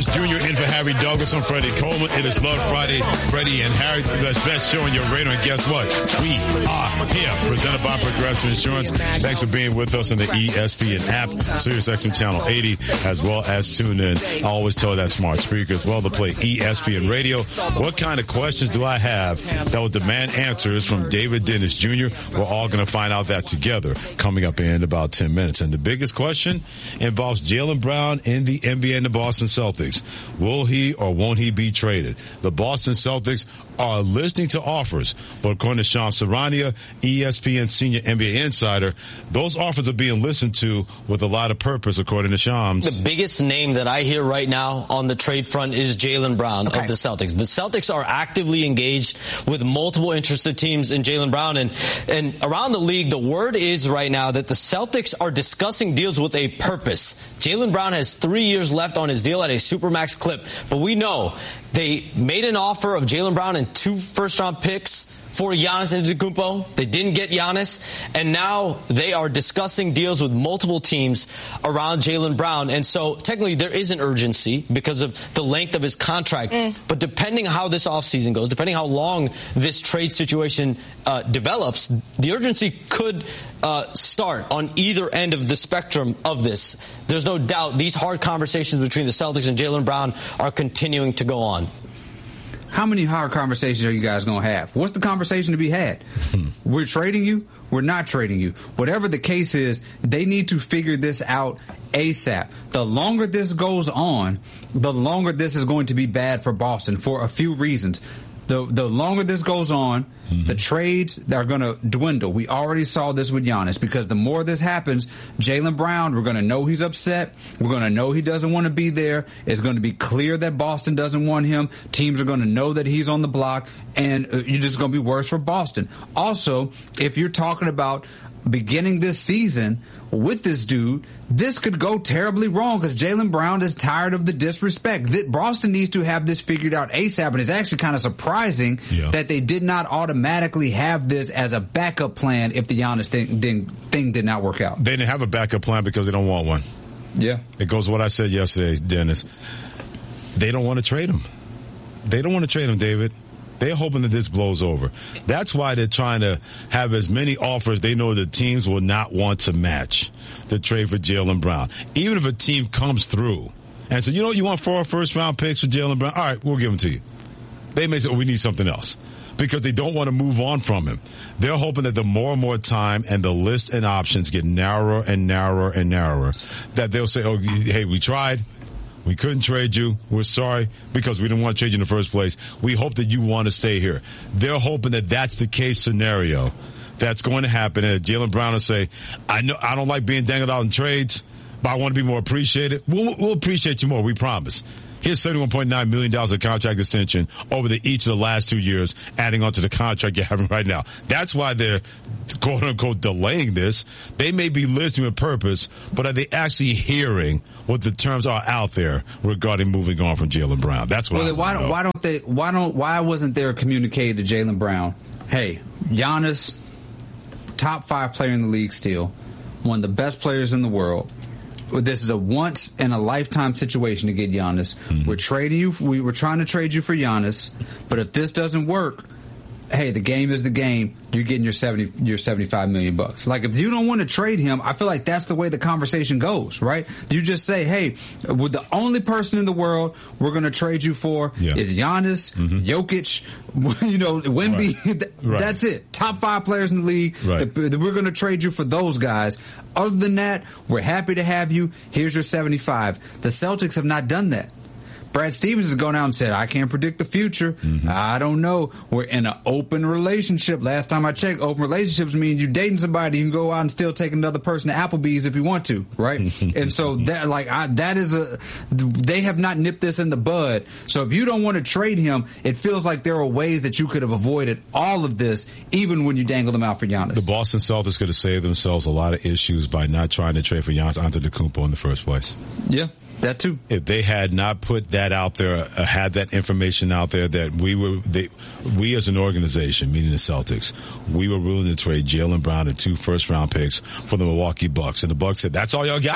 Dennis Jr. in for Harry Douglas. I'm Freddie Coleman. It is Love Friday. Freddie and Harry, the best show on your radar. And guess what? We are here. Presented by Progressive Insurance. Thanks for being with us on the ESPN app, SiriusXM Channel 80, as well as tune in. I always tell that smart speaker as well to play ESPN Radio. What kind of questions do I have that will demand answers from David Dennis Jr.? We're all going to find out that together coming up in about 10 minutes. And the biggest question involves Jaylen Brown in the NBA and the Boston Celtics. Will he or won't he be traded? The Boston Celtics are listening to offers, but according to Shams Charania, ESPN senior NBA insider, those offers are being listened to with a lot of purpose, according to Shams. The biggest name that I hear right now on the trade front is Jaylen Brown of the Celtics. The Celtics are actively engaged with multiple interested teams in Jaylen Brown, and around the league, the word is right now that the Celtics are discussing deals with a purpose. Jaylen Brown has 3 years left on his deal at a supermax clip, but we know they made an offer of Jaylen Brown and 2 first-round picks for Giannis Antetokounmpo. They didn't get Giannis, and now they are discussing deals with multiple teams around Jaylen Brown. And so technically there is an urgency because of the length of his contract. But depending how this offseason goes, depending how long this trade situation develops, the urgency could start on either end of the spectrum of this. There's no doubt these hard conversations between the Celtics and Jaylen Brown are continuing to go on. How many hard conversations are you guys going to have? What's the conversation to be had? We're trading you. We're not trading you. Whatever the case is, they need to figure this out ASAP. The longer this goes on, the longer this is going to be bad for Boston for a few reasons. The longer this goes on, the trades are going to dwindle. We already saw this with Giannis because the more this happens, Jaylen Brown, we're going to know he's upset. We're going to know he doesn't want to be there. It's going to be clear that Boston doesn't want him. Teams are going to know that he's on the block, and you're just going to be worse for Boston. Also, if you're talking about beginning this season with this dude, this could go terribly wrong because Jaylen Brown is tired of the disrespect. Boston needs to have this figured out ASAP, and it's actually kind of surprising that they did not automatically have this as a backup plan if the Giannis thing did not work out. They didn't have a backup plan because they don't want one. Yeah. It goes to what I said yesterday, Dennis. They don't want to trade him. They don't want to trade him, David. They're hoping that this blows over. That's why they're trying to have as many offers they know the teams will not want to match the trade for Jaylen Brown. Even if a team comes through and says, you know what, you want 4 first-round picks for Jaylen Brown? All right, we'll give them to you. They may say, we need something else because they don't want to move on from him. They're hoping that the more and more time and the list and options get narrower and narrower and narrower, that they'll say, oh, hey, we tried. We couldn't trade you. We're sorry because we didn't want to trade you in the first place. We hope that you want to stay here. They're hoping that that's the case scenario that's going to happen. And Jaylen Brown will say, I know I don't like being dangled out in trades, but I want to be more appreciated. We'll appreciate you more. We promise. Here's $71.9 million of contract extension over each of the last 2 years, adding on to the contract you're having right now. That's why they're, quote-unquote, delaying this. They may be listening with purpose, but are they actually hearing what the terms are out there regarding moving on from Jaylen Brown? That's what why wasn't there communicated to Jaylen Brown, hey, Giannis, top 5 player in the league still, one of the best players in the world. This is a once-in-a-lifetime situation to get Giannis. We're trading you. We were trying to trade you for Giannis, but if this doesn't work, hey, the game is the game. You're getting your $75 million. Like, if you don't want to trade him, I feel like that's the way the conversation goes, right? You just say, hey, we're the only person in the world we're going to trade you for is Giannis, Jokic, Wemby. Right. That's it. Top 5 players in the league. Right. We're going to trade you for those guys. Other than that, we're happy to have you. Here's your 75. The Celtics have not done that. Brad Stevens has gone out and said, I can't predict the future. I don't know. We're in an open relationship. Last time I checked, open relationships mean you're dating somebody. You can go out and still take another person to Applebee's if you want to, right? And so they have not nipped this in the bud. So if you don't want to trade him, it feels like there are ways that you could have avoided all of this, even when you dangled him out for Giannis. The Boston Celtics could have saved themselves a lot of issues by not trying to trade for Giannis Antetokounmpo in the first place. Yeah. That too. If they had not put that out there, had that information out there that we as an organization, meaning the Celtics, we were willing to trade Jaylen Brown and 2 first-round picks for the Milwaukee Bucks. And the Bucks said, that's all y'all got?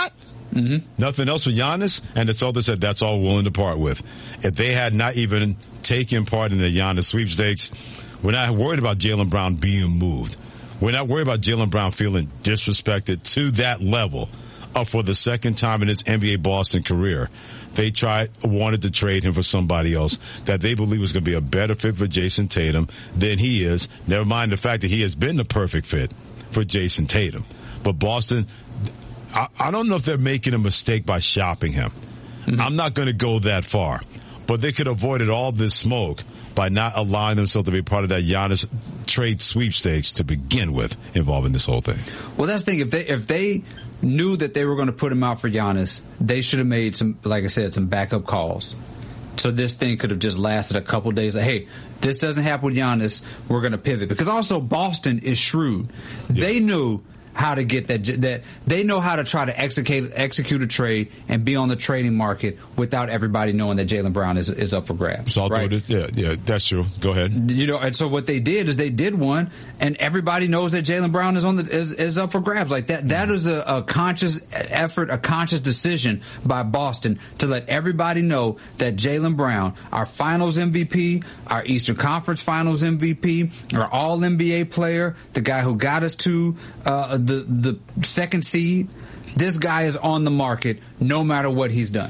Nothing else for Giannis, and the Celtics said that's all we're willing to part with. If they had not even taken part in the Giannis sweepstakes, we're not worried about Jaylen Brown being moved. We're not worried about Jaylen Brown feeling disrespected to that level. For the second time in his NBA Boston career, they wanted to trade him for somebody else that they believe was going to be a better fit for Jason Tatum than he is. Never mind the fact that he has been the perfect fit for Jason Tatum. But Boston, I don't know if they're making a mistake by shopping him. I'm not going to go that far. But they could have avoided all this smoke by not allowing themselves to be part of that Giannis trade sweepstakes to begin with involving this whole thing. Well, that's the thing. If they knew that they were going to put him out for Giannis, they should have made some, like I said, some backup calls. So this thing could have just lasted a couple days. Like, hey, this doesn't happen with Giannis. We're going to pivot. Because also Boston is shrewd. Yeah. They knew how to get that they know how to try to execute a trade and be on the trading market without everybody knowing that Jaylen Brown is up for grabs. So right? Yeah, that's true. Go ahead. And so what they did is they did one, and everybody knows that Jaylen Brown is up for grabs. Like that. That is a conscious effort, a conscious decision by Boston to let everybody know that Jaylen Brown, our Finals MVP, our Eastern Conference Finals MVP, our All NBA player, the guy who got us to the second seed, this guy is on the market no matter what he's done.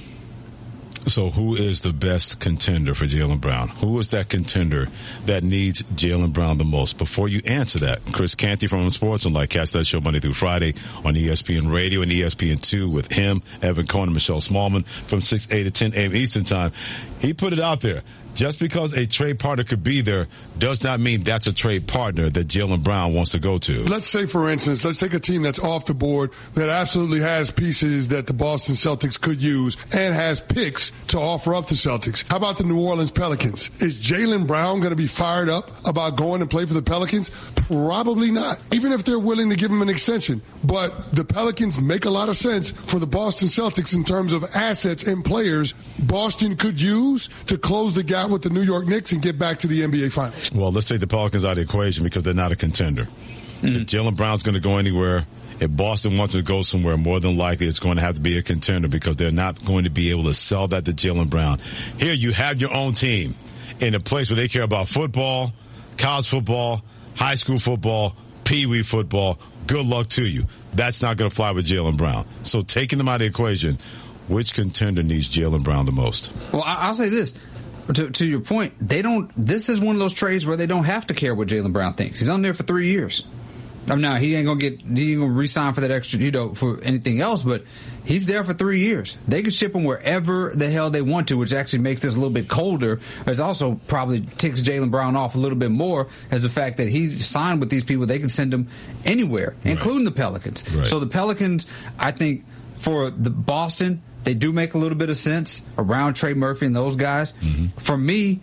So who is the best contender for Jaylen Brown? Who is that contender that needs Jaylen Brown the most? Before you answer that, Chris Canty from Sportsmanlike, catch that show Monday through Friday on ESPN Radio and ESPN2 with him, Evan Cohen, and Michelle Smallman from 6 to 10 a.m. Eastern Time. He put it out there. Just because a trade partner could be there does not mean that's a trade partner that Jaylen Brown wants to go to. Let's say, for instance, let's take a team that's off the board that absolutely has pieces that the Boston Celtics could use and has picks to offer up the Celtics. How about the New Orleans Pelicans? Is Jaylen Brown going to be fired up about going and play for the Pelicans? Probably not, even if they're willing to give him an extension. But the Pelicans make a lot of sense for the Boston Celtics in terms of assets and players Boston could use to close the gap with the New York Knicks and get back to the NBA Finals. Well, let's take the Pelicans out of the equation because they're not a contender. If Jaylen Brown's going to go anywhere, if Boston wants to go somewhere, more than likely it's going to have to be a contender because they're not going to be able to sell that to Jaylen Brown. Here you have your own team in a place where they care about football, college football, high school football, pee-wee football. Good luck to you. That's not going to fly with Jaylen Brown. So taking them out of the equation, which contender needs Jaylen Brown the most? Well, I'll say this. To your point, this is one of those trades where they don't have to care what Jaylen Brown thinks. He's on there for 3 years. I mean, now he ain't gonna re-sign for that extra, for anything else, but he's there for 3 years. They can ship him wherever the hell they want to, which actually makes this a little bit colder. It also probably ticks Jaylen Brown off a little bit more as the fact that he signed with these people. They can send him anywhere, including the Pelicans. Right. So the Pelicans, I think, for the Boston, they do make a little bit of sense around Trey Murphy and those guys. For me,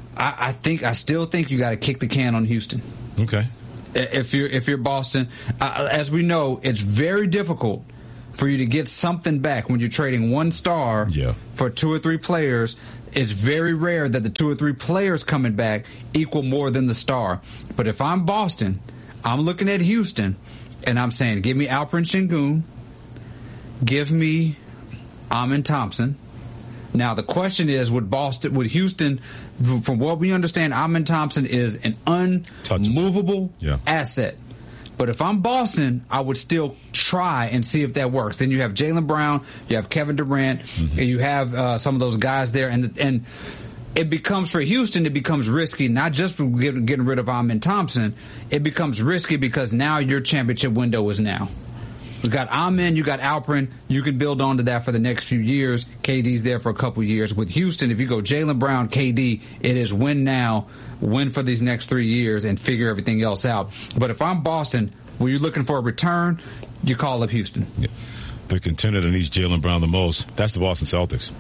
I still think you got to kick the can on Houston. Okay. If you're Boston, as we know, it's very difficult for you to get something back when you're trading one star for 2 or 3 players. It's very rare that the 2 or 3 players coming back equal more than the star. But if I'm Boston, I'm looking at Houston and I'm saying, give me Alperen Sengun, give me Amen Thompson. Now the question is, would Houston, from what we understand, Amen Thompson is an unmovable asset. But if I'm Boston, I would still try and see if that works. Then you have Jaylen Brown, you have Kevin Durant, and you have some of those guys there, and it becomes, for Houston, it becomes risky, not just for getting rid of Amen Thompson. It becomes risky because now your championship window is now. You got Amen, you got Alperen. You can build onto that for the next few years. KD's there for a couple years. With Houston, if you go Jaylen Brown, KD, it is win now, win for these next 3 years, and figure everything else out. But if I'm Boston, when you're looking for a return, you call up Houston. Yeah. The contender that needs Jaylen Brown the most, that's the Boston Celtics.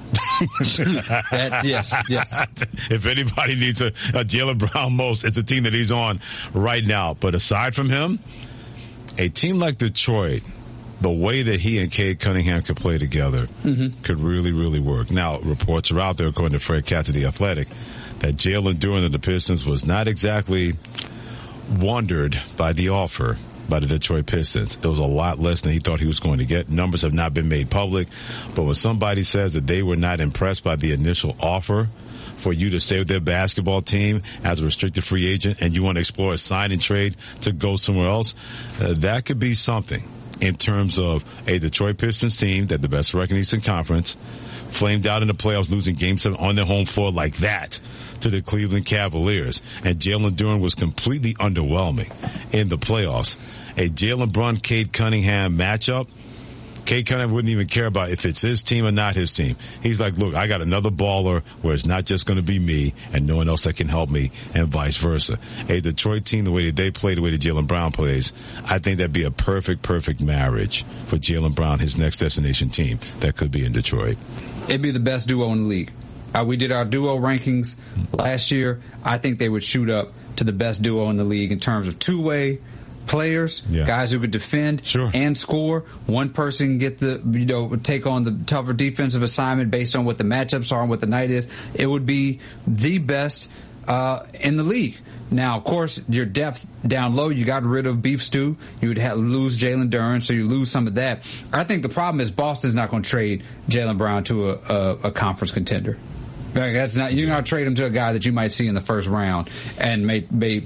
Yes. If anybody needs a Jaylen Brown most, it's the team that he's on right now. But aside from him, a team like Detroit, the way that he and Cade Cunningham could play together could really, really work. Now, reports are out there, according to Fred Katz of The Athletic, that Jalen Duren of the Pistons was not exactly wondered by the offer by the Detroit Pistons. It was a lot less than he thought he was going to get. Numbers have not been made public, but when somebody says that they were not impressed by the initial offer for you to stay with their basketball team as a restricted free agent and you want to explore a sign and trade to go somewhere else, that could be something in terms of a Detroit Pistons team that the best record in the Eastern Conference, flamed out in the playoffs, losing Game 7 on their home floor like that to the Cleveland Cavaliers. And Jalen Duren was completely underwhelming in the playoffs. A Jalen Brunson, Cade Cunningham matchup, Cade Cunningham wouldn't even care about if it's his team or not his team. He's like, look, I got another baller where it's not just going to be me and no one else that can help me, and vice versa. A Detroit team, the way that they play, the way that Jaylen Brown plays, I think that'd be a perfect marriage for Jaylen Brown, his next destination team that could be in Detroit. It'd be the best duo in the league. We did our duo rankings last year. I think they would shoot up to the best duo in the league in terms of two-way players, guys who could defend and score. One person get take on the tougher defensive assignment based on what the matchups are and what the night is. It would be the best in the league. Now, of course, your depth down low, you got rid of Beef Stew. You would lose Jalen Duren, so you lose some of that. I think the problem is Boston's not going to trade Jaylen Brown to a conference contender. Like, that's not, you're not trade him to a guy that you might see in the first round and may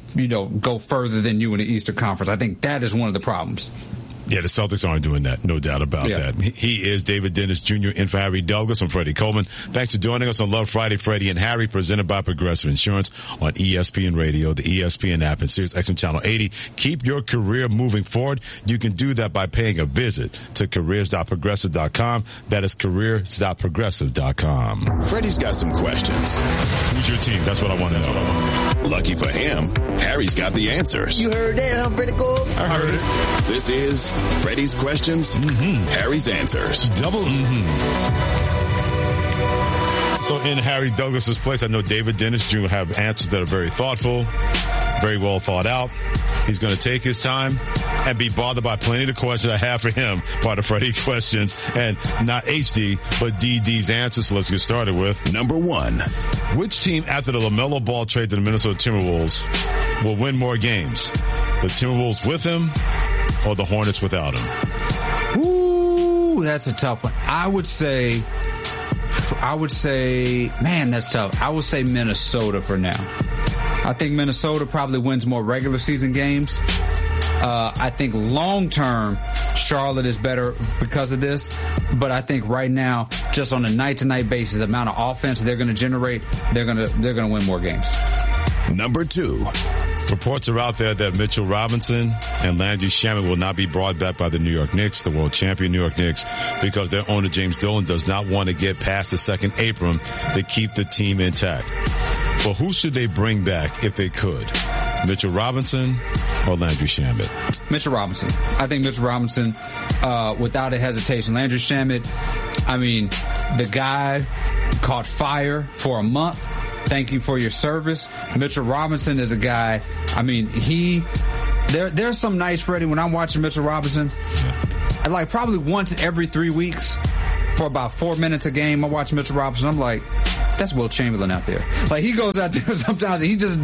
go further than you in the Eastern Conference. I think that is one of the problems. Yeah, the Celtics aren't doing that. No doubt about that. He is David Dennis Jr. in for Harry Douglas. I'm Freddie Coleman. Thanks for joining us on Love Friday, Freddie and Harry, presented by Progressive Insurance on ESPN Radio, the ESPN app, and Sirius XM Channel 80. Keep your career moving forward. You can do that by paying a visit to careers.progressive.com. That is careers.progressive.com. Freddie's got some questions. Who's your team? That's what I want to know. Lucky for him, Harry's got the answers. You heard that, huh, Freddie Cole? I heard it. This is Freddie's questions, Harry's answers. Double So in Harry Douglas's place, I know David Dennis Jr. will have answers that are very thoughtful, very well thought out. He's going to take his time and be bothered by plenty of the questions I have for him by the Freddie questions, and not HD, but DD's answers. So let's get started with number one. Which team after the LaMelo Ball trade to the Minnesota Timberwolves will win more games? The Timberwolves with him or the Hornets without him? Ooh, that's a tough one. I would say, man, that's tough. I would say Minnesota for now. I think Minnesota probably wins more regular season games. I think long term, Charlotte is better because of this. But I think right now, just on a night to night basis, the amount of offense they're going to generate, they're going to win more games. Number two. Reports are out there that Mitchell Robinson and Landry Shamet will not be brought back by the New York Knicks, the world champion New York Knicks, because their owner James Dolan does not want to get past the second apron to keep the team intact. But who should they bring back if they could? Mitchell Robinson or Landry Shamet? Mitchell Robinson. I think Mitchell Robinson, without a hesitation. Landry Shamet, I mean, the guy caught fire for a month. Thank you for your service. Mitchell Robinson is a guy, I mean, there's some nights, Freddie, when I'm watching Mitchell Robinson, like probably once every 3 weeks for about 4 minutes a game, I watch Mitchell Robinson. I'm like, that's Will Chamberlain out there. Like, he goes out there sometimes and he just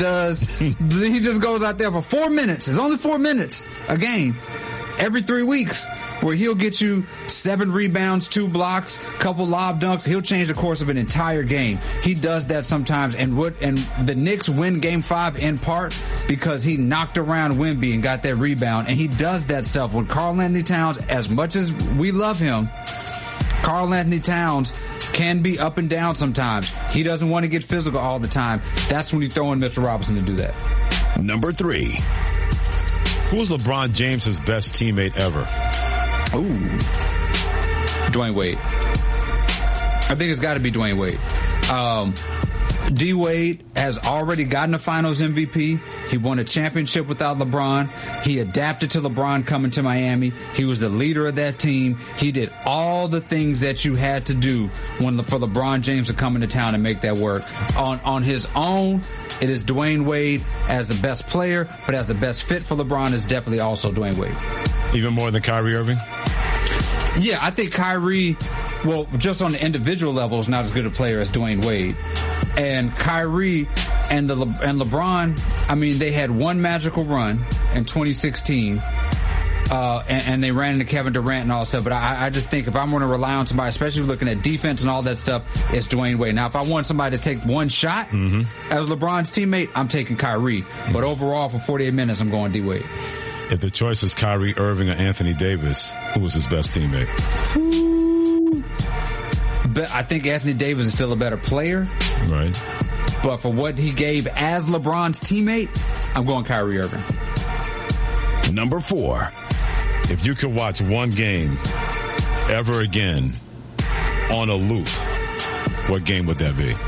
goes out there for 4 minutes. It's only 4 minutes a game every 3 weeks, where he'll get you 7 rebounds, 2 blocks, couple lob dunks. He'll change the course of an entire game. He does that sometimes, and the Knicks win Game 5 in part because he knocked around Wemby and got that rebound, and he does that stuff. When Karl-Anthony Towns, as much as we love him, Karl-Anthony Towns can be up and down sometimes. He doesn't want to get physical all the time. That's when you throw in Mitchell Robinson to do that. Number three. Who was LeBron James' best teammate ever? Ooh. Dwayne Wade. I think it's got to be Dwayne Wade. D. Wade has already gotten a Finals MVP. He won a championship without LeBron. He adapted to LeBron coming to Miami. He was the leader of that team. He did all the things that you had to do for LeBron James to come into town and make that work. On his own, it is Dwayne Wade as the best player, but as the best fit for LeBron is definitely also Dwayne Wade. Even more than Kyrie Irving? Yeah, I think Kyrie, well, just on the individual level, is not as good a player as Dwayne Wade. And Kyrie and LeBron, I mean, they had one magical run in 2016 and they ran into Kevin Durant and all that stuff. But I just think if I'm going to rely on somebody, especially looking at defense and all that stuff, it's Dwayne Wade. Now, if I want somebody to take one shot as LeBron's teammate, I'm taking Kyrie. But overall, for 48 minutes, I'm going D-Wade. If the choice is Kyrie Irving or Anthony Davis, who was his best teammate? But I think Anthony Davis is still a better player. Right. But for what he gave as LeBron's teammate, I'm going Kyrie Irving. Number 4. If you could watch one game ever again on a loop, what game would that be?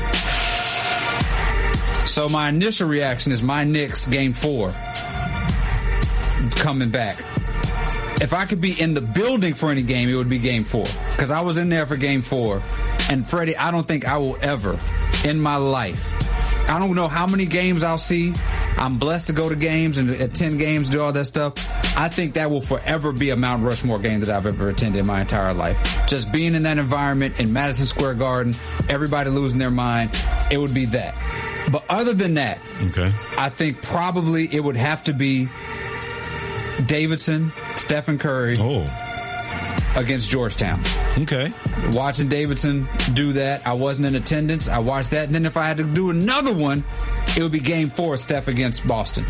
So my initial reaction is my Knicks Game 4 coming back. If I could be in the building for any game, it would be Game 4. Because I was in there for Game 4. And Freddie, I don't think I will ever in my life, I don't know how many games I'll see. I'm blessed to go to games and attend games, do all that stuff. I think that will forever be a Mount Rushmore game that I've ever attended in my entire life. Just being in that environment in Madison Square Garden, everybody losing their mind, it would be that. But other than that, I think probably it would have to be Davidson, Stephen Curry against Georgetown. Okay. Watching Davidson do that. I wasn't in attendance. I watched that. And then if I had to do another one, it would be Game 4, Steph against Boston.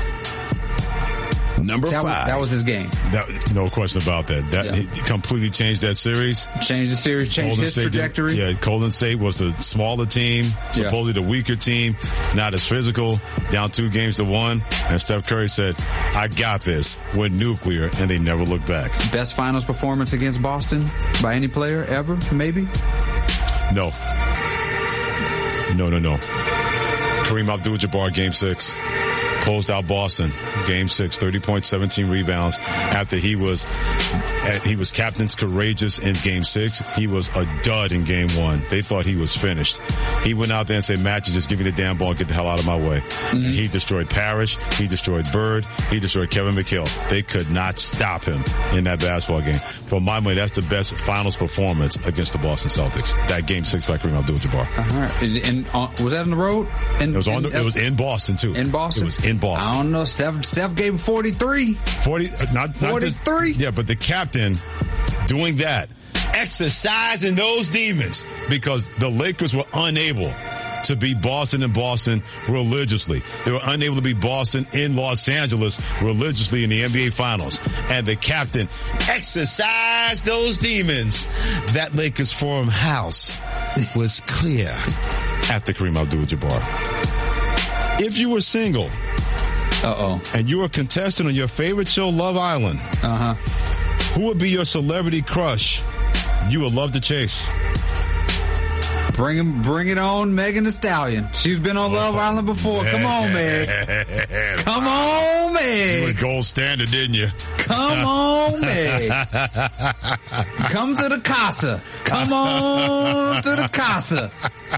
Number 5. That was his game. No question about that. It completely changed that series. Changed the series, changed his trajectory. Golden State was the smaller team, supposedly the weaker team, not as physical, down 2-1. And Steph Curry said, I got this, went nuclear, and they never looked back. Best finals performance against Boston by any player ever, maybe? No. Kareem Abdul-Jabbar, Game 6. Closed out Boston, Game 6, 30 points, 17 rebounds. After he was captain's courageous in Game 6, he was a dud in Game 1. They thought he was finished. He went out there and said, Magic, just give me the damn ball and get the hell out of my way. And he destroyed Parrish. He destroyed Bird. He destroyed Kevin McHale. They could not stop him in that basketball game. For my money, that's the best finals performance against the Boston Celtics. That Game 6 by Kareem Abdul-Jabbar. All right. And was that on the road? It was in Boston, too. In Boston? It was in Boston. I don't know. Steph gave him 43. 43? Yeah, but the captain doing that, exercising those demons, because the Lakers were unable to beat Boston in Boston religiously. They were unable to beat Boston in Los Angeles religiously in the NBA Finals. And the captain exercised those demons. That Lakers farmhouse was clear after Kareem Abdul-Jabbar. If you were single, and you were a contestant on your favorite show, Love Island, who would be your celebrity crush you would love to chase? Bring it on, Megan Thee Stallion. She's been on Love Island before. Come on, Meg. Come on, Meg. You were gold standard, didn't you? Come on, Meg. Come to the casa. Come on to the casa.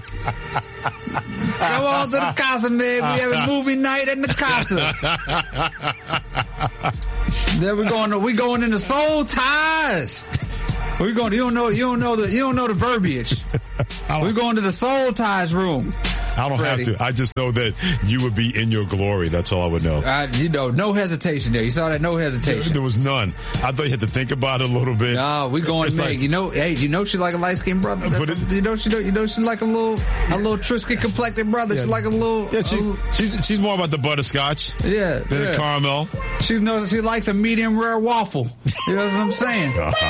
Come on to the casa, Meg. We have a movie night in the casa. Then we going into Soul Ties. We're going. You don't know the verbiage. We're going to the Soul Ties room. I don't have to. I just know that you would be in your glory. That's all I would know. No hesitation there. You saw that? No hesitation. There was none. I thought you had to think about it a little bit. No, we going to make. She like a light skinned brother. She like a little Triscuit complected brother. She's like a little. Yeah, she's more about the butterscotch. Yeah, than the caramel. She knows she likes a medium rare waffle. You know what I'm saying?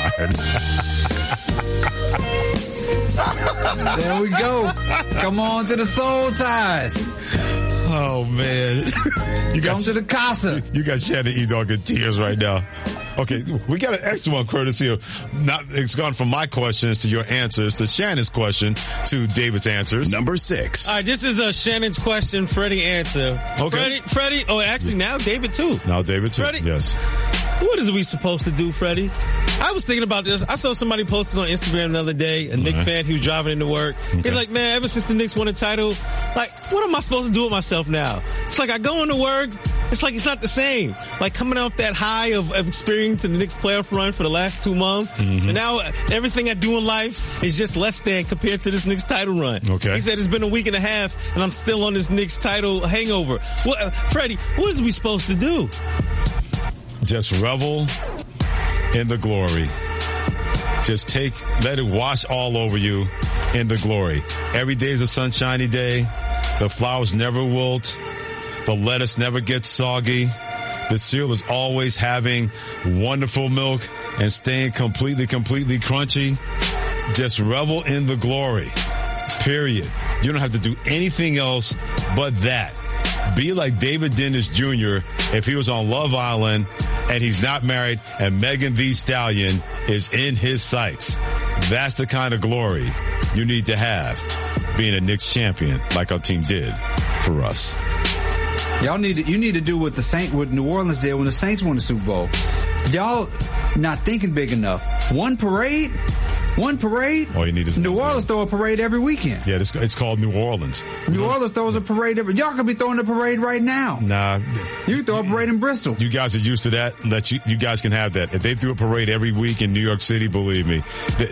There we go. Come on to the Soul Ties. Oh, man. Come to the casa. You got Shannon E-Dog in tears right now. Okay, we got an extra one courtesy of it's gone from my questions to your answers to Shannon's question to David's answers. Number 6. All right, this is Shannon's question, Freddie answer. Okay. Freddie, actually now David too. Now David too, Freddie, yes. What is we supposed to do, Freddie? I was thinking about this. I saw somebody post this on Instagram the other day, a Knicks fan. He was driving into work. Okay. He's like, man, ever since the Knicks won a title, like, what am I supposed to do with myself now? It's like I go into work, it's like it's not the same. Like coming off that high of experience in the Knicks playoff run for the last 2 months, and now everything I do in life is just less than compared to this Knicks title run. Okay. He said it's been a week and a half, and I'm still on this Knicks title hangover. Freddie, what is we supposed to do? Just revel in the glory. Just let it wash all over you in the glory. Every day is a sunshiny day. The flowers never wilt. The lettuce never gets soggy. The cereal is always having wonderful milk and staying completely crunchy. Just revel in the glory. Period. You don't have to do anything else but that. Be like David Dennis Jr. if he was on Love Island and he's not married and Megan Thee Stallion is in his sights. That's the kind of glory you need to have being a Knicks champion like our team did for us. You need to do what New Orleans did when the Saints won the Super Bowl. Y'all not thinking big enough. One parade. All you need is New Orleans throw a parade every weekend. Yeah, it's called New Orleans. New Orleans throws a parade every. Y'all could be throwing a parade right now. Nah, you throw a parade in Bristol. You guys are used to that. You guys can have that. If they threw a parade every week in New York City, believe me,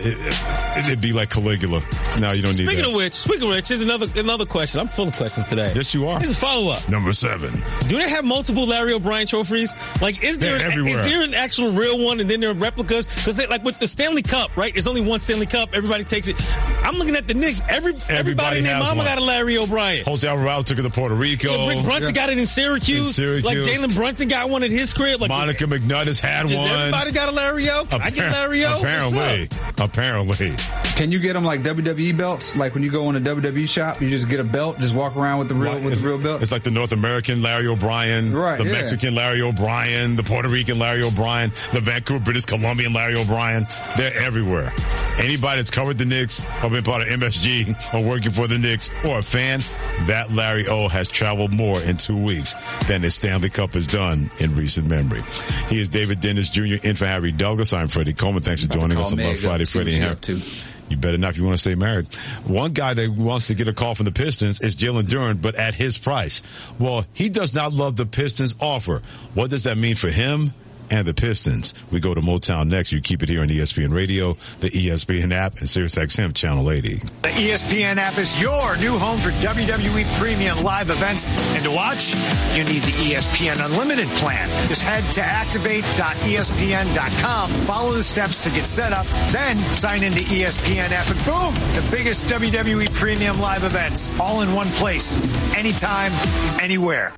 it'd be like Caligula. No, you don't need that. Speaking of which, here's another question. I'm full of questions today. Yes, you are. Here's a follow-up. Number 7. Do they have multiple Larry O'Brien trophies? Like, is there an actual real one and then there are replicas? Because like with the Stanley Cup, right? There's only one Stanley Cup. Everybody takes it. I'm looking at the Knicks. Everybody and their mama got a Larry O'Brien. Jose Alvarado took it to Puerto Rico. Yeah, Rick Brunson got it in Syracuse. Like Jalen Brunson got one at his crib. Like Monica McNutt had one. Everybody got a Larry O. I get Larry O. Apparently. Can you get them like WWE belts? Like when you go in a WWE shop, you just get a belt, just walk around with the real belt. It's like the North American Larry O'Brien, the Mexican Larry O'Brien, the Puerto Rican Larry O'Brien, the Vancouver, British Columbian Larry O'Brien. They're everywhere. Anybody that's covered the Knicks or been part of MSG or working for the Knicks or a fan, that Larry O has traveled more in 2 weeks than his Stanley Cup has done in recent memory. He is David Dennis Jr. in for Harry Douglas. I'm Freddie Coleman. Thanks for joining us on Love Friday, Freddie and Harry. You better not if you want to stay married. One guy that wants to get a call from the Pistons is Jalen Duren, but at his price. Well, he does not love the Pistons offer. What does that mean for him and the Pistons? We go to Motown next. You keep it here on ESPN Radio, the ESPN app, and SiriusXM Channel 80. The ESPN app is your new home for WWE Premium live events. And to watch, you need the ESPN Unlimited plan. Just head to activate.espn.com, follow the steps to get set up, then sign into ESPN app, and boom, the biggest WWE Premium live events, all in one place, anytime, anywhere.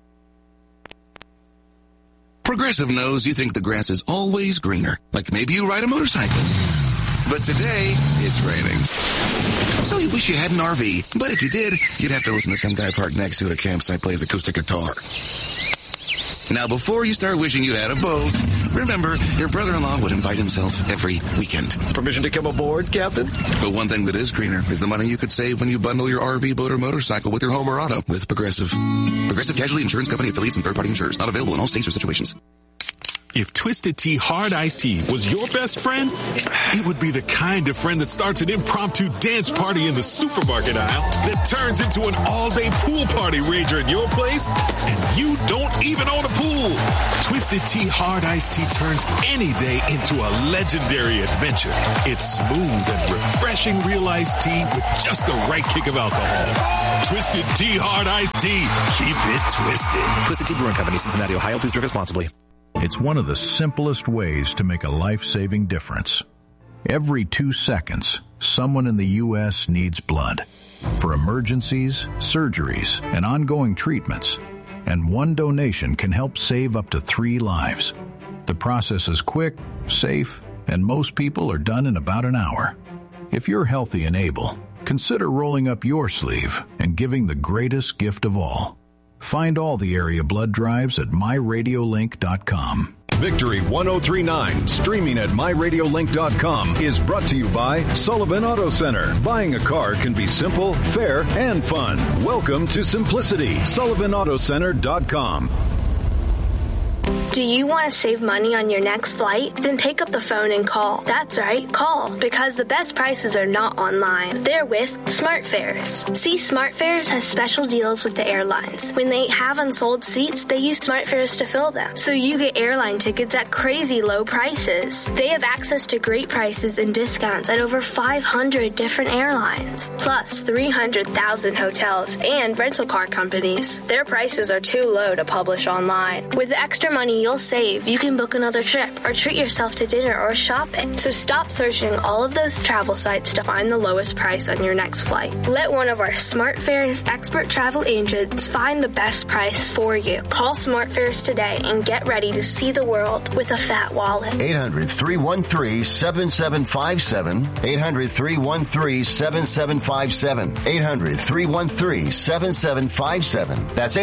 Progressive knows you think the grass is always greener, like maybe you ride a motorcycle. But today, it's raining. So you wish you had an RV, but if you did, you'd have to listen to some guy parked next to it at a campsite plays acoustic guitar. Now, before you start wishing you had a boat, remember, your brother-in-law would invite himself every weekend. Permission to come aboard, Captain? But one thing that is greener is the money you could save when you bundle your RV, boat, or motorcycle with your home or auto with Progressive. Progressive Casualty Insurance Company affiliates and third-party insurers. Not available in all states or situations. If Twisted Tea Hard Iced Tea was your best friend, it would be the kind of friend that starts an impromptu dance party in the supermarket aisle that turns into an all-day pool party rager at your place, and you don't even own a pool. Twisted Tea Hard Iced Tea turns any day into a legendary adventure. It's smooth and refreshing real iced tea with just the right kick of alcohol. Twisted Tea Hard Iced Tea. Keep it twisted. Twisted Tea Brewing Company, Cincinnati, Ohio. Please drink responsibly. It's one of the simplest ways to make a life-saving difference. Every 2 seconds, someone in the U.S. needs blood for emergencies, surgeries, and ongoing treatments. And one donation can help save up to 3 lives. The process is quick, safe, and most people are done in about an hour. If you're healthy and able, consider rolling up your sleeve and giving the greatest gift of all. Find all the area blood drives at myradiolink.com. Victory 1039, streaming at myradiolink.com, is brought to you by Sullivan Auto Center. Buying a car can be simple, fair, and fun. Welcome to simplicity. SullivanAutoCenter.com. Do you want to save money on your next flight? Then pick up the phone and call. That's right, call. Because the best prices are not online. They're with SmartFares. See, SmartFares has special deals with the airlines. When they have unsold seats, they use SmartFares to fill them. So you get airline tickets at crazy low prices. They have access to great prices and discounts at over 500 different airlines. Plus 300,000 hotels and rental car companies. Their prices are too low to publish online. With the extra money money you'll save, you can book another trip or treat yourself to dinner or shopping. So stop searching all of those travel sites to find the lowest price on your next flight. Let one of our SmartFares expert travel agents find the best price for you. Call SmartFares today and get ready to see the world with a fat wallet. 800-313-7757. 800-313-7757. 800-313-7757. That's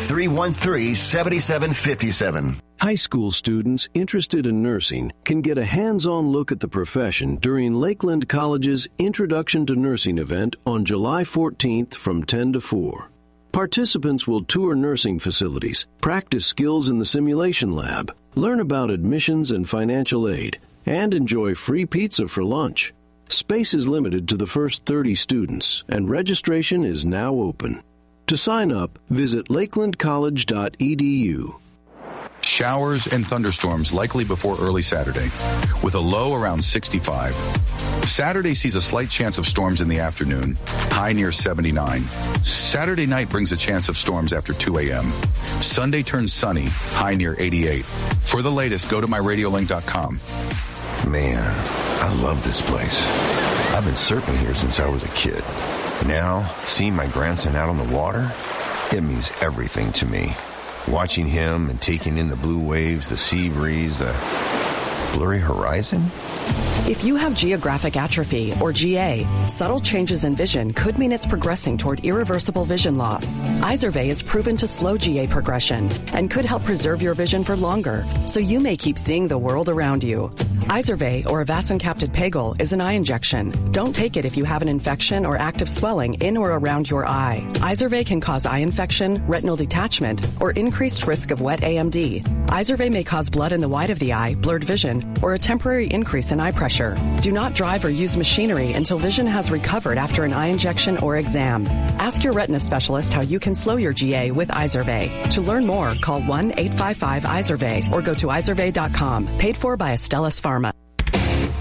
800-313-7757. High school students interested in nursing can get a hands-on look at the profession during Lakeland College's Introduction to Nursing event on July 14th from 10 to 4. Participants will tour nursing facilities, practice skills in the simulation lab, learn about admissions and financial aid, and enjoy free pizza for lunch. Space is limited to the first 30 students, and registration is now open. To sign up, visit lakelandcollege.edu. Showers and thunderstorms likely before early Saturday, with a low around 65. Saturday sees a slight chance of storms in the afternoon, high near 79. Saturday night brings a chance of storms after 2 a.m. Sunday turns sunny, high near 88. For the latest, go to myradiolink.com. Man, I love this place. I've been surfing here since I was a kid. Now, seeing my grandson out on the water, it means everything to me. Watching him and taking in the blue waves, the sea breeze, the blurry horizon. If you have geographic atrophy, or GA, subtle changes in vision could mean it's progressing toward irreversible vision loss. Izervay is proven to slow GA progression and could help preserve your vision for longer, so you may keep seeing the world around you. Izervay, or avacincaptad pegol, is an eye injection. Don't take it if you have an infection or active swelling in or around your eye. Izervay can cause eye infection, retinal detachment, or increased risk of wet AMD. Izervay may cause blood in the white of the eye, blurred vision, or a temporary increase in eye pressure. Do not drive or use machinery until vision has recovered after an eye injection or exam. Ask your retina specialist how you can slow your GA with Izervay. To learn more, call 1-855-IZERVAY or go to izervay.com. Paid for by Astellas Pharma.